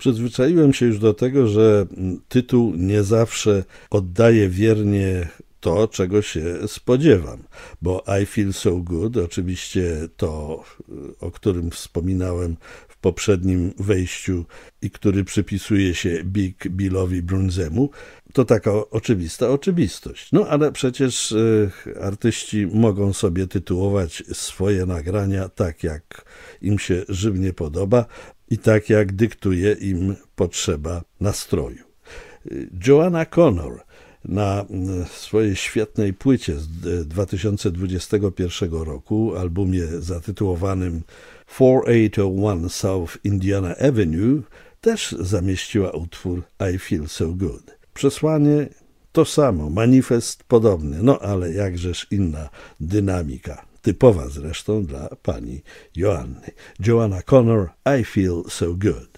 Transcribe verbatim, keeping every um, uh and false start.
Przyzwyczaiłem się już do tego, że tytuł nie zawsze oddaje wiernie to, czego się spodziewam, bo I Feel So Good, oczywiście to, o którym wspominałem w poprzednim wejściu i który przypisuje się Big Billowi Brunzemu, to taka oczywista oczywistość. No ale przecież y, artyści mogą sobie tytułować swoje nagrania tak, jak im się żywnie podoba i tak, jak dyktuje im potrzeba nastroju. Joanna Connor na swojej świetnej płycie z dwa tysiące dwudziestego pierwszego roku, albumie zatytułowanym four eight zero one South Indiana Avenue, też zamieściła utwór I Feel So Good. Przesłanie to samo, manifest podobny, no ale jakżeż inna dynamika, typowa zresztą dla pani Joanny. Joanna Connor, I Feel So Good.